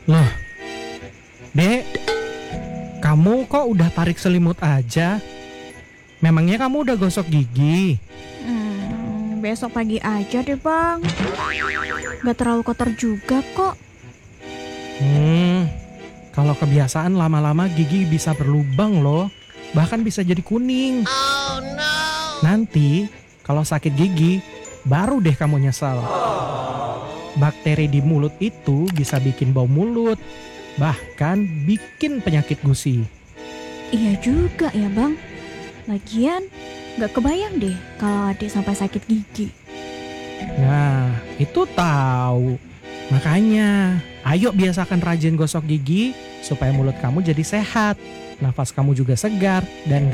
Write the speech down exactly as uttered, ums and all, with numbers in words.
Loh, Dek, kamu kok udah tarik selimut aja? Memangnya kamu udah gosok gigi? Hmm, besok pagi aja deh bang. Gak terlalu kotor juga kok. Hmm, kalau kebiasaan lama-lama gigi bisa berlubang loh. Bahkan bisa jadi kuning. Oh no. Nanti kalau sakit gigi, baru deh kamu nyesal. Bakteri di mulut itu bisa bikin bau mulut. Bahkan bikin penyakit gusi. Iya juga ya bang. Lagian gak kebayang deh kalau adik sampai sakit gigi. Nah, itu tahu. Makanya, ayo biasakan rajin gosok gigi supaya mulut kamu jadi sehat, nafas kamu juga segar, dan